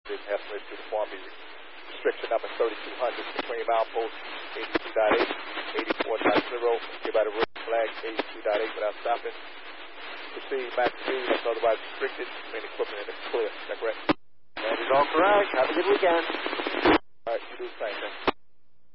estimate to the farm be restriction number 3200, Supreme Outpost 82.8, 84.0, give out a red flag 82.8 without stopping. Proceed back to speed, that's otherwise restricted, main equipment in the clear. Is that correct? That is all correct. Have a good weekend. All right, you do the same thing.